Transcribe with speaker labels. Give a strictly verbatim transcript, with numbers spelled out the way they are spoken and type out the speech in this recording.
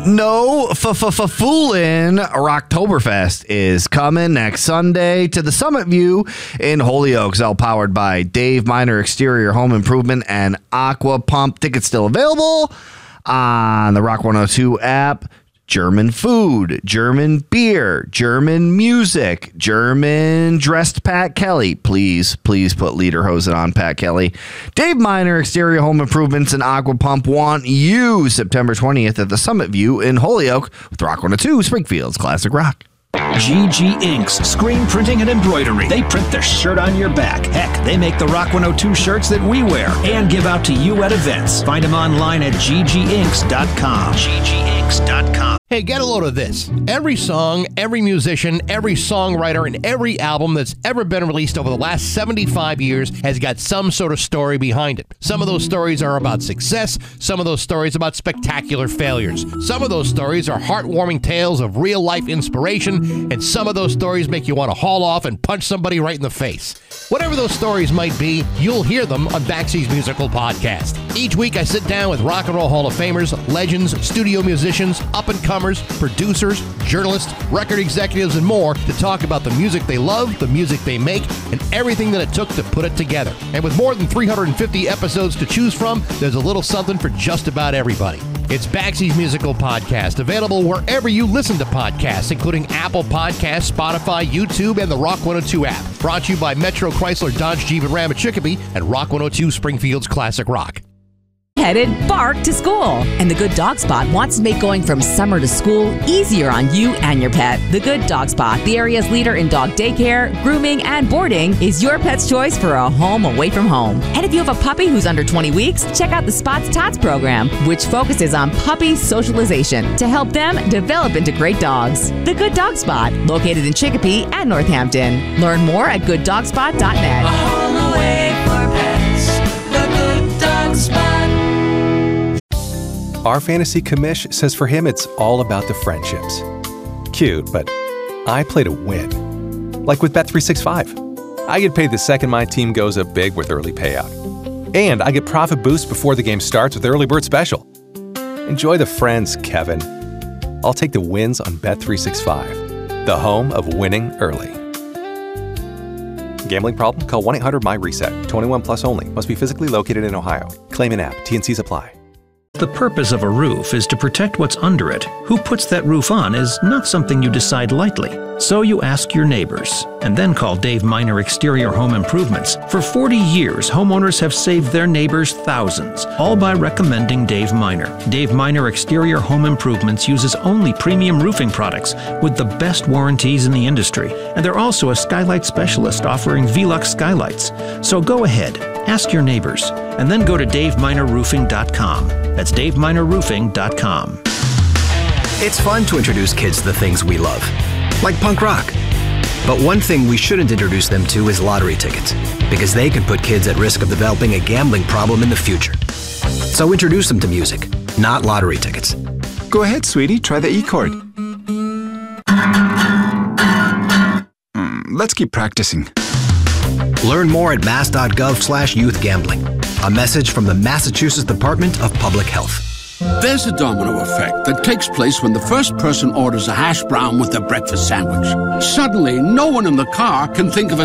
Speaker 1: No f-f-f-foolin'. Rocktoberfest is coming next Sunday to the Summit View in Holyoke, all powered by Dave Miner Exterior Home Improvement and Aqua Pump. Tickets still available on the Rock one oh two app. German food, German beer, German music, German dressed Pat Kelly. Please, please put lederhosen on Pat Kelly. Dave Miner Exterior Home Improvements and Aqua Pump want you September twentieth at the Summit View in Holyoke with Rock one oh two, Springfield's Classic Rock.
Speaker 2: G G Inks, screen printing and embroidery. They print their shirt on your back. Heck, they make the Rock one oh two shirts that we wear and give out to you at events. Find them online at g g inks dot com. g g inks dot com.
Speaker 3: Hey, get a load of this. Every song, every musician, every songwriter, and every album that's ever been released over the last seventy-five years has got some sort of story behind it. Some of those stories are about success, some of those stories about spectacular failures. Some of those stories are heartwarming tales of real-life inspiration, and some of those stories make you want to haul off and punch somebody right in the face. Whatever those stories might be, you'll hear them on Baxi's Musical Podcast. Each week I sit down with Rock and Roll Hall of Famers, legends, studio musicians, up-and-comers, producers, journalists, record executives, and more to talk about the music they love, the music they make, and everything that it took to put it together. And with more than three hundred fifty episodes to choose from, there's a little something for just about everybody. It's Baxi's Musical Podcast, available wherever you listen to podcasts, including Apple Podcasts, Spotify, YouTube, and the Rock one oh two app. Brought to you by Metro Chrysler Dodge Jeep and Ram at Chicopee and Rock one oh two Springfield's Classic Rock.
Speaker 4: Headed Bark to school. And the Good Dog Spot wants to make going from summer to school easier on you and your pet. The Good Dog Spot, the area's leader in dog daycare, grooming, and boarding, is your pet's choice for a home away from home. And if you have a puppy who's under twenty weeks, check out the Spots Tots program, which focuses on puppy socialization to help them develop into great dogs. The Good Dog Spot, located in Chicopee and Northampton. Learn more at good dog spot dot net.
Speaker 5: A home away for pets. The Good Dog Spot.
Speaker 6: Our fantasy commish says for him it's all about the friendships. Cute, but I play to win. Like with Bet three sixty-five. I get paid the second my team goes up big with early payout. And I get profit boost before the game starts with Early Bird Special. Enjoy the friends, Kevin. I'll take the wins on Bet three sixty-five, the home of winning early. Gambling problem? Call one eight hundred M Y reset. twenty-one plus only. Must be physically located in Ohio. Claim in app. T N Cs apply.
Speaker 2: The purpose of a roof is to protect what's under it. Who puts that roof on is not something you decide lightly. So you ask your neighbors, and then call Dave Miner Exterior Home Improvements. For forty years, homeowners have saved their neighbors thousands, all by recommending Dave Miner. Dave Miner Exterior Home Improvements uses only premium roofing products with the best warranties in the industry. And they're also a skylight specialist offering Velux skylights. So go ahead, ask your neighbors, and then go to dave miner roofing dot com. That's dave miner roofing dot com.
Speaker 7: It's fun to introduce kids to the things we love, like punk rock. But one thing we shouldn't introduce them to is lottery tickets, because they can put kids at risk of developing a gambling problem in the future. So introduce them to music, not lottery tickets.
Speaker 8: Go ahead, sweetie, try the E-chord. Mm, let's keep practicing.
Speaker 7: Learn more at mass dot gov slash youth gambling. A message from the Massachusetts Department of Public Health.
Speaker 9: There's a domino effect that takes place when the first person orders a hash brown with their breakfast sandwich. Suddenly, no one in the car can think of a